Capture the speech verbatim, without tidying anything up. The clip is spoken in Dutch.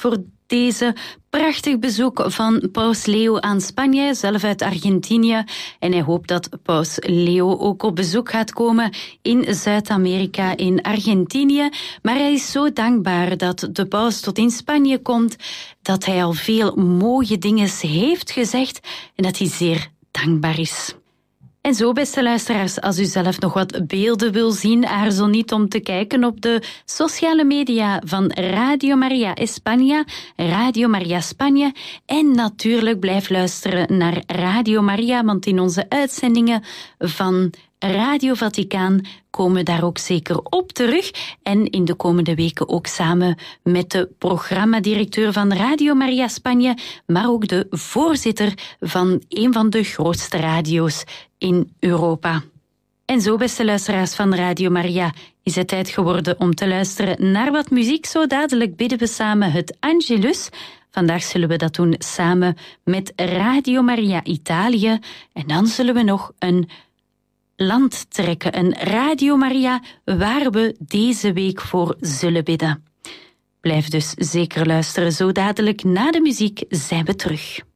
voor deze prachtig bezoek van Paus Leo aan Spanje, zelf uit Argentinië. En hij hoopt dat Paus Leo ook op bezoek gaat komen in Zuid-Amerika, in Argentinië. Maar hij is zo dankbaar dat de paus tot in Spanje komt, dat hij al veel mooie dingen heeft gezegd en dat hij zeer dankbaar is. En zo, beste luisteraars, als u zelf nog wat beelden wil zien, aarzel niet om te kijken op de sociale media van Radio Maria España, Radio Maria Spanje. En natuurlijk blijf luisteren naar Radio Maria, want in onze uitzendingen van Radio Vaticaan komen we daar ook zeker op terug. En in de komende weken ook samen met de programmadirecteur van Radio Maria Spanje, maar ook de voorzitter van een van de grootste radio's in Europa. En zo, beste luisteraars van Radio Maria, is het tijd geworden om te luisteren naar wat muziek. Zo dadelijk bidden we samen het Angelus. Vandaag zullen we dat doen samen met Radio Maria Italië. En dan zullen we nog een land trekken, een Radio Maria, waar we deze week voor zullen bidden. Blijf dus zeker luisteren, zo dadelijk na de muziek zijn we terug.